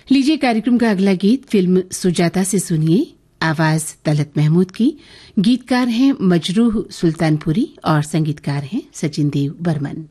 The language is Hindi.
लीजिए कार्यक्रम का अगला गीत फिल्म सुजाता से सुनिए। आवाज तलत महमूद की। गीतकार हैं मजरूह सुल्तानपुरी और संगीतकार हैं सचिन देव बर्मन।